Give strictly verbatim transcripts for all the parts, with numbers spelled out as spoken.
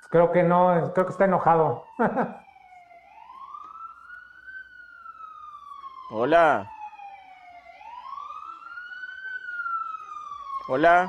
Creo que no, creo que está enojado. Hola, hola.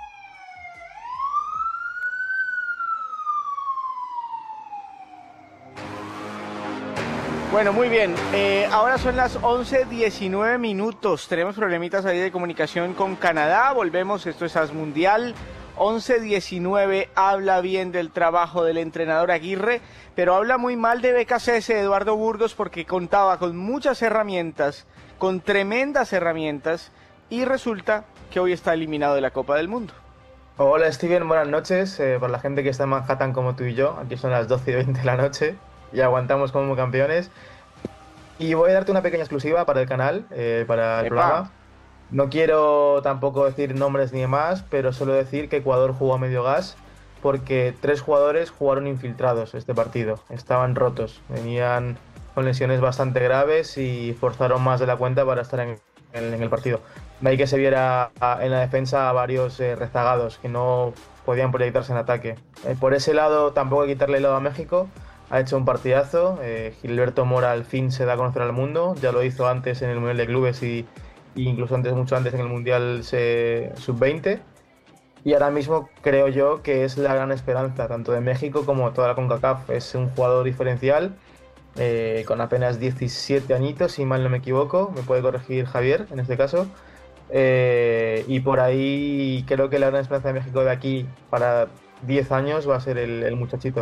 Bueno, muy bien. Eh, ahora son las once diecinueve minutos. Tenemos problemitas ahí de comunicación con Canadá. Volvemos, esto es As Mundial. once diecinueve habla bien del trabajo del entrenador Aguirre, pero habla muy mal de B K C S, Eduardo Burgos, porque contaba con muchas herramientas, con tremendas herramientas, y resulta que hoy está eliminado de la Copa del Mundo. Hola Steven, buenas noches. Eh, para la gente que está en Manhattan como tú y yo, aquí son las doce y veinte de la noche y aguantamos como campeones. Y voy a darte una pequeña exclusiva para el canal, eh, para el Epa, programa. No quiero tampoco decir nombres ni demás, pero solo decir que Ecuador jugó a medio gas porque tres jugadores jugaron infiltrados este partido. Estaban rotos, venían con lesiones bastante graves y forzaron más de la cuenta para estar en, en- en el partido. De ahí que se viera a- en la defensa a varios eh, rezagados que no podían proyectarse en ataque. Eh, por ese lado, tampoco hay que quitarle el lado a México. Ha hecho un partidazo. eh, Gilberto Mora al fin se da a conocer al mundo. Ya lo hizo antes en el Mundial de Clubes y e incluso antes, mucho antes en el Mundial sub veinte. Y ahora mismo creo yo que es la gran esperanza, tanto de México como toda la CONCACAF. Es un jugador diferencial, eh, con apenas diecisiete añitos, si mal no me equivoco. Me puede corregir Javier en este caso. Eh, y por ahí creo que la gran esperanza de México de aquí para diez años va a ser el, el muchachito.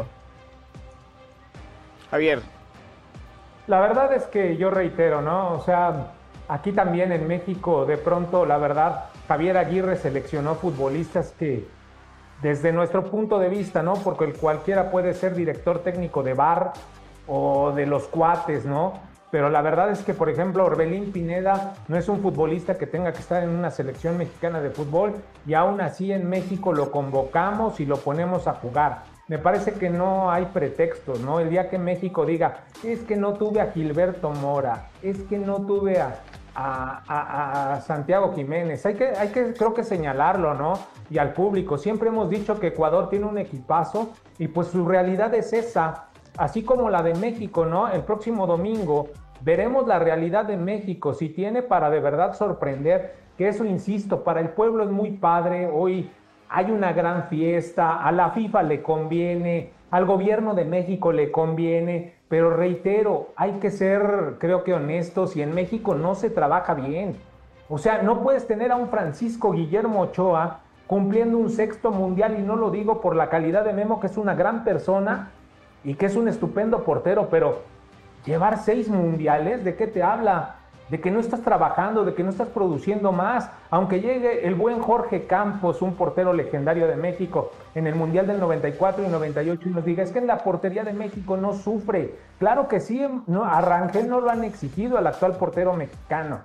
Javier. La verdad es que yo reitero, ¿no? O sea, aquí también en México, de pronto, la verdad, Javier Aguirre seleccionó futbolistas que, desde nuestro punto de vista, ¿no? Porque el cualquiera puede ser director técnico de bar o de los cuates, ¿no? Pero la verdad es que, por ejemplo, Orbelín Pineda no es un futbolista que tenga que estar en una selección mexicana de fútbol y aún así en México lo convocamos y lo ponemos a jugar. Me parece que no hay pretextos, ¿no? El día que México diga, es que no tuve a Gilberto Mora, es que no tuve a, a, a, a Santiago Jiménez, hay que, hay que, creo que señalarlo, ¿no? Y al público, siempre hemos dicho que Ecuador tiene un equipazo y pues su realidad es esa, así como la de México, ¿no? El próximo domingo veremos la realidad de México, si tiene para de verdad sorprender, que eso, insisto, para el pueblo es muy padre, hoy hay una gran fiesta, a la FIFA le conviene, al gobierno de México le conviene, pero reitero, hay que ser, creo que honestos, y en México no se trabaja bien. O sea, no puedes tener a un Francisco Guillermo Ochoa cumpliendo un sexto mundial, y no lo digo por la calidad de Memo, que es una gran persona y que es un estupendo portero, pero llevar seis mundiales, ¿de qué te habla? De que no estás trabajando, de que no estás produciendo más. Aunque llegue el buen Jorge Campos, un portero legendario de México, en el Mundial del noventa y cuatro y noventa y ocho, y nos diga, es que en la portería de México no sufre. Claro que sí, no, a Rangel no lo han exigido al actual portero mexicano.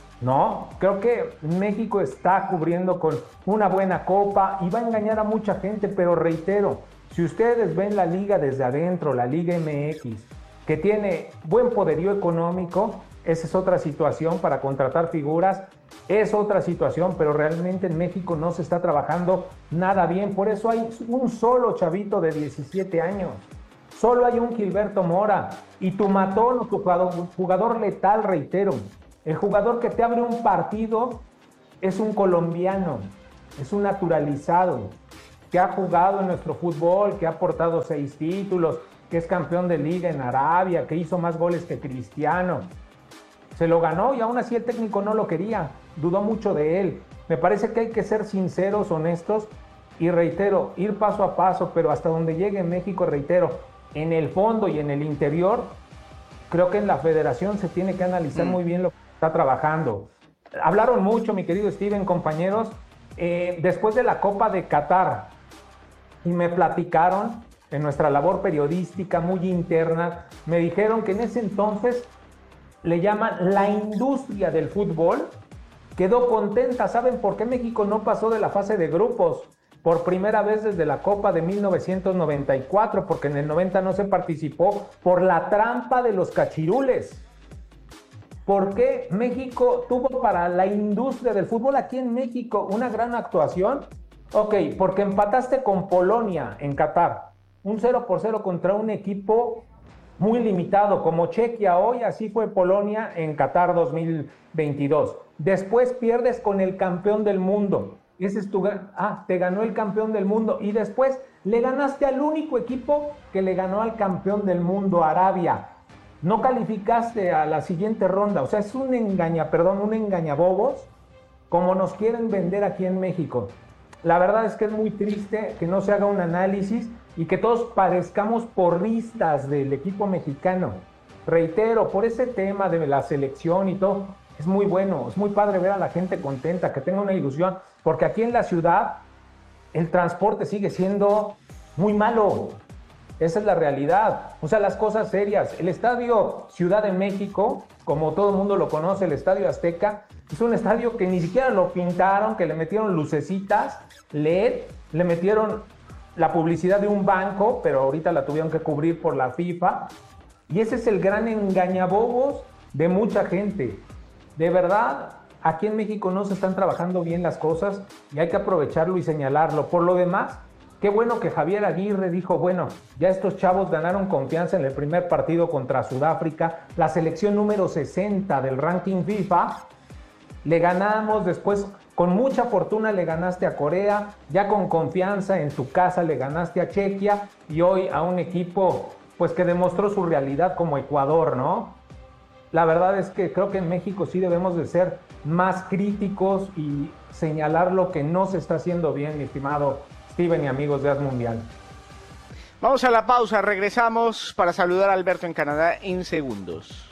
No, creo que México está cubriendo con una buena copa y va a engañar a mucha gente, pero reitero, si ustedes ven la liga desde adentro, la Liga M X, que tiene buen poderío económico, esa es otra situación para contratar figuras, es otra situación, pero realmente en México no se está trabajando nada bien, por eso hay un solo chavito de diecisiete años, solo hay un Gilberto Mora, y tu matón, tu jugador, jugador letal, reitero, el jugador que te abre un partido es un colombiano, es un naturalizado, que ha jugado en nuestro fútbol, que ha aportado seis títulos, que es campeón de liga en Arabia, que hizo más goles que Cristiano. Se lo ganó y aún así el técnico no lo quería, dudó mucho de él. Me parece que hay que ser sinceros, honestos y reitero, ir paso a paso, pero hasta donde llegue México, reitero, en el fondo y en el interior, creo que en la federación se tiene que analizar Mm. muy bien lo que está trabajando. Hablaron mucho, mi querido Steven, compañeros, eh, después de la Copa de Qatar, y me platicaron en nuestra labor periodística muy interna, me dijeron que en ese entonces le llaman la industria del fútbol, quedó contenta. ¿Saben por qué México no pasó de la fase de grupos? Por primera vez desde la Copa de mil novecientos noventa y cuatro, porque en el noventa no se participó por la trampa de los cachirules. ¿Por qué México tuvo para la industria del fútbol aquí en México una gran actuación? Ok, porque empataste con Polonia en Qatar. un cero por cero contra un equipo muy limitado, como Chequia hoy, así fue Polonia en Qatar dos mil veintidós. Después pierdes con el campeón del mundo. Ese es tu, ah, te ganó el campeón del mundo. Y después le ganaste al único equipo que le ganó al campeón del mundo, Arabia. No calificaste a la siguiente ronda. O sea, es un engaña, perdón, un engañabobos, como nos quieren vender aquí en México. La verdad es que es muy triste que no se haga un análisis y que todos parezcamos porristas del equipo mexicano. Reitero, por ese tema de la selección y todo, es muy bueno, es muy padre ver a la gente contenta, que tenga una ilusión, porque aquí en la ciudad el transporte sigue siendo muy malo. Esa es la realidad. O sea, las cosas serias. El Estadio Ciudad de México, como todo el mundo lo conoce, el Estadio Azteca, es un estadio que ni siquiera lo pintaron, que le metieron lucecitas, L E D, le metieron la publicidad de un banco, pero ahorita la tuvieron que cubrir por la FIFA. Y ese es el gran engañabobos de mucha gente. De verdad, aquí en México no se están trabajando bien las cosas y hay que aprovecharlo y señalarlo. Por lo demás, qué bueno que Javier Aguirre dijo, bueno, ya estos chavos ganaron confianza en el primer partido contra Sudáfrica, la selección número sesenta del ranking FIFA. Le ganamos, después con mucha fortuna le ganaste a Corea, ya con confianza en tu casa le ganaste a Chequia y hoy a un equipo pues que demostró su realidad como Ecuador, ¿no? La verdad es que creo que en México sí debemos de ser más críticos y señalar lo que no se está haciendo bien, mi estimado Steven y amigos de As Mundial. Vamos a la pausa, regresamos para saludar a Alberto en Canadá en segundos.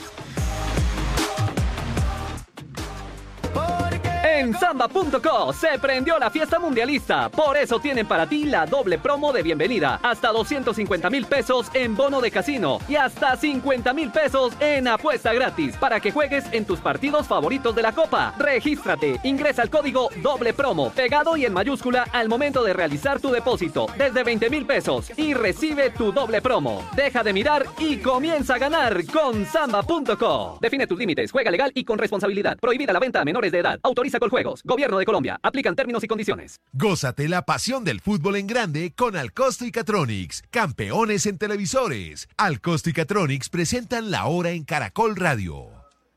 En Samba punto co se prendió la fiesta mundialista. Por eso tienen para ti la doble promo de bienvenida. Hasta doscientos cincuenta mil pesos en bono de casino y hasta cincuenta mil pesos en apuesta gratis para que juegues en tus partidos favoritos de la Copa. Regístrate, ingresa el código doble promo pegado y en mayúscula al momento de realizar tu depósito desde veinte mil pesos y recibe tu doble promo. Deja de mirar y comienza a ganar con Samba punto co. Define tus límites, juega legal y con responsabilidad. Prohibida la venta a menores de edad. Autoriza con juegos. Gobierno de Colombia. Aplican términos y condiciones. Gózate la pasión del fútbol en grande con Alcosto y Catronics, campeones en televisores. Alcosto y Catronics presentan La Hora en Caracol Radio.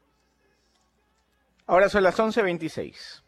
Ahora son las once veintiséis.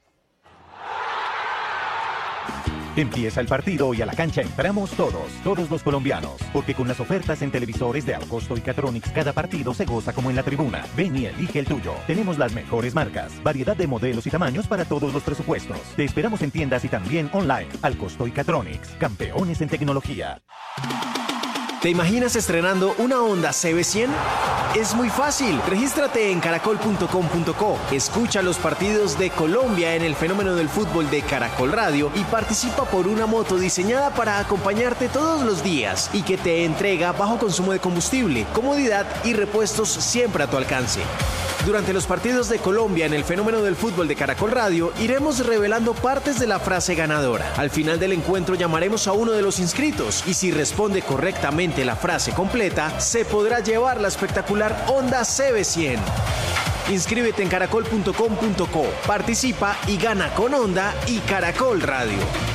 Empieza el partido y a la cancha entramos todos, todos los colombianos, porque con las ofertas en televisores de Alcosto y Catronics cada partido se goza como en la tribuna. Ven y elige el tuyo. Tenemos las mejores marcas, variedad de modelos y tamaños para todos los presupuestos. Te esperamos en tiendas y también online. Alcosto y Catronics, campeones en tecnología. ¿Te imaginas estrenando una Honda C B cien? Es muy fácil. Regístrate en caracol punto com punto co. Escucha los partidos de Colombia en el fenómeno del fútbol de Caracol Radio y participa por una moto diseñada para acompañarte todos los días y que te entrega bajo consumo de combustible, comodidad y repuestos siempre a tu alcance. Durante los partidos de Colombia en el fenómeno del fútbol de Caracol Radio, iremos revelando partes de la frase ganadora. Al final del encuentro llamaremos a uno de los inscritos y si responde correctamente la frase completa, se podrá llevar la espectacular Honda C B cien. Inscríbete en caracol punto com punto co, participa y gana con Honda y Caracol Radio.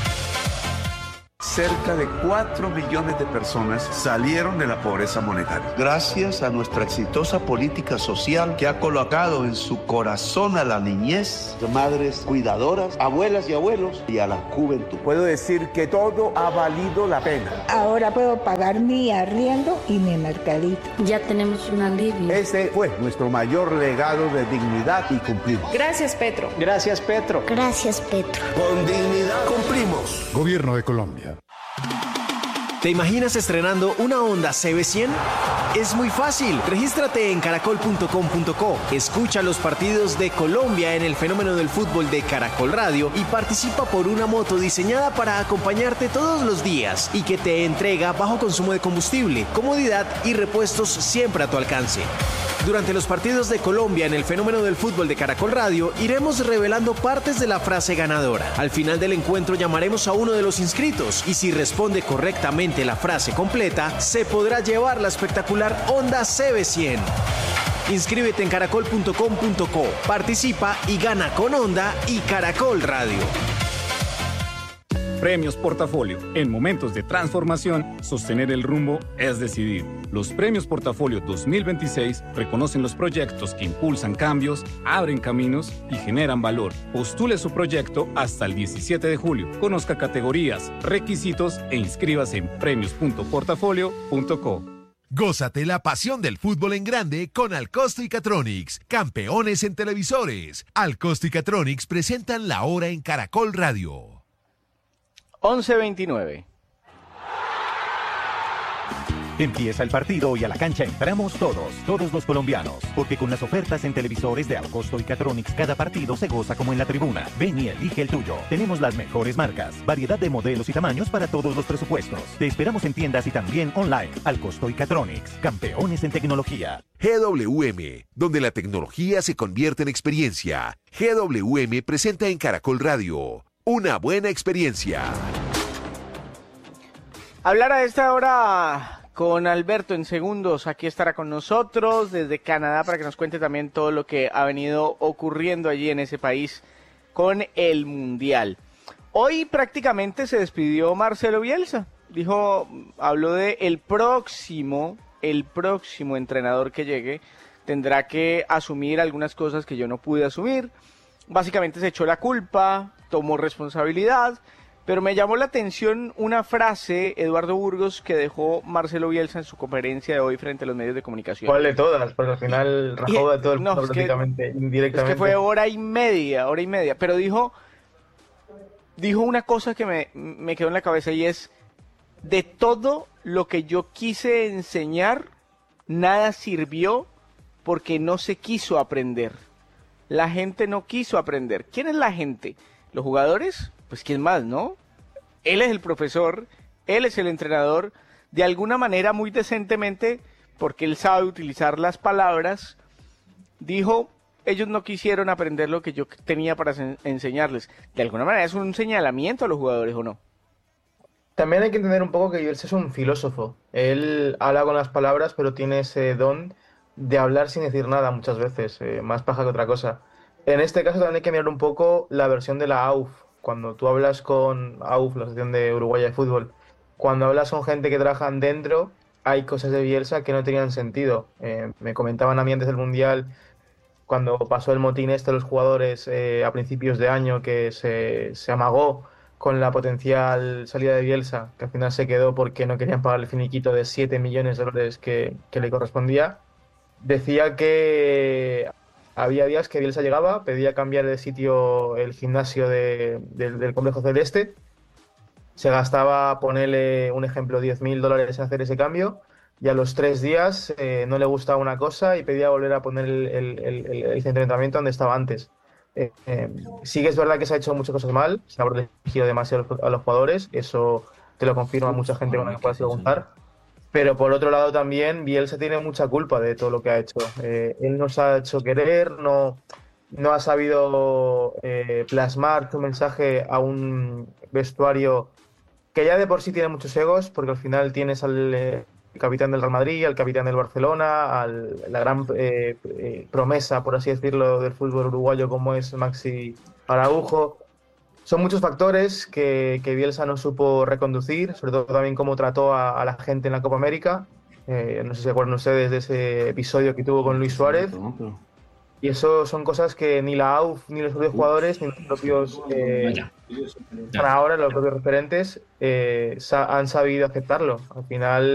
Cerca de cuatro millones de personas salieron de la pobreza monetaria. Gracias a nuestra exitosa política social que ha colocado en su corazón a la niñez, madres cuidadoras, abuelas y abuelos y a la juventud. Puedo decir que todo ha valido la pena. Ahora puedo pagar mi arriendo y mi mercadito. Ya tenemos un alivio. Ese fue nuestro mayor legado de dignidad y cumplimos. Gracias, Petro. Gracias, Petro. Gracias, Petro. Con dignidad cumplimos. Gobierno de Colombia. ¿Te imaginas estrenando una Honda C B cien? Es muy fácil. Regístrate en caracol punto com punto co. Escucha los partidos de Colombia en el fenómeno del fútbol de Caracol Radio y participa por una moto diseñada para acompañarte todos los días y que te entrega bajo consumo de combustible, comodidad y repuestos siempre a tu alcance. Durante los partidos de Colombia en el fenómeno del fútbol de Caracol Radio, iremos revelando partes de la frase ganadora. Al final del encuentro llamaremos a uno de los inscritos y si responde correctamente la frase completa, se podrá llevar la espectacular Honda C B cien. Inscríbete en caracol punto com punto co, participa y gana con Honda y Caracol Radio. Premios Portafolio. En momentos de transformación, sostener el rumbo es decidir. Los Premios Portafolio dos mil veintiséis reconocen los proyectos que impulsan cambios, abren caminos y generan valor. Postule su proyecto hasta el diecisiete de julio. Conozca categorías, requisitos e inscríbase en premios punto portafolio punto co. Gózate la pasión del fútbol en grande con Alcosto y Catronics, campeones en televisores. Alcosto y Catronics presentan la hora en Caracol Radio. once veintinueve. Empieza el partido y a la cancha entramos todos, todos los colombianos, porque con las ofertas en televisores de Alcosto y Catronics cada partido se goza como en la tribuna. Ven y elige el tuyo. Tenemos las mejores marcas, variedad de modelos y tamaños para todos los presupuestos. Te esperamos en tiendas y también online. Alcosto y Catronics, campeones en tecnología. G W M, donde la tecnología se convierte en experiencia. G W M presenta en Caracol Radio una buena experiencia. Hablar a esta hora con Alberto en segundos, aquí estará con nosotros desde Canadá para que nos cuente también todo lo que ha venido ocurriendo allí en ese país con el Mundial. Hoy prácticamente se despidió Marcelo Bielsa, dijo, habló de el próximo, el próximo entrenador que llegue tendrá que asumir algunas cosas que yo no pude asumir. Básicamente se echó la culpa, tomó responsabilidad. Pero me llamó la atención una frase, Eduardo Burgos, que dejó Marcelo Bielsa en su conferencia de hoy frente a los medios de comunicación. ¿Cuál de todas? Porque al final rajó de todo el mundo no, prácticamente, que, indirectamente. Es que fue hora y media, hora y media. Pero dijo, dijo una cosa que me, me quedó en la cabeza y es, de todo lo que yo quise enseñar, nada sirvió porque no se quiso aprender. La gente no quiso aprender. ¿Quién es la gente? ¿Los jugadores? Pues quién más, ¿no? Él es el profesor, él es el entrenador, de alguna manera muy decentemente, porque él sabe utilizar las palabras, dijo, ellos no quisieron aprender lo que yo tenía para enseñarles. De alguna manera es un señalamiento a los jugadores, ¿o no? También hay que entender un poco que Bielsa es un filósofo. Él habla con las palabras, pero tiene ese don de hablar sin decir nada muchas veces, eh, más paja que otra cosa. En este caso también hay que mirar un poco la versión de la A U F. Cuando tú hablas con A U F, la Asociación de Uruguaya de Fútbol, cuando hablas con gente que trabajan dentro, hay cosas de Bielsa que no tenían sentido. Eh, me comentaban a mí antes del Mundial, cuando pasó el motín este de los jugadores eh, a principios de año, que se, se amagó con la potencial salida de Bielsa, que al final se quedó porque no querían pagar el finiquito de siete millones de dólares que, que le correspondía. Decía que había días que Bielsa llegaba, pedía cambiar de sitio el gimnasio de, de, del Complejo Celeste, se gastaba, ponerle un ejemplo, diez mil dólares en hacer ese cambio, y a los tres días eh, no le gustaba una cosa y pedía volver a poner el, el, el, el centro de entrenamiento donde estaba antes. Eh, eh, sí que es verdad que se ha hecho muchas cosas mal, se ha protegido demasiado a los jugadores, eso te lo confirma mucha gente con la que puedas preguntar. Pero por otro lado también Bielsa tiene mucha culpa de todo lo que ha hecho. Eh, él no se ha hecho querer, no, no ha sabido eh, plasmar su mensaje a un vestuario que ya de por sí tiene muchos egos, porque al final tienes al eh, capitán del Real Madrid, al capitán del Barcelona, al, la gran eh, eh, promesa, por así decirlo, del fútbol uruguayo como es Maxi Araujo. Son muchos factores que, que Bielsa no supo reconducir, sobre todo también cómo trató a, a la gente en la Copa América. Eh, no sé si se acuerdan ustedes de ese episodio que tuvo con Luis Suárez. Y eso son cosas que ni la A U F, ni los propios jugadores, ni los propios eh, ahora los propios referentes eh, han sabido aceptarlo. Al final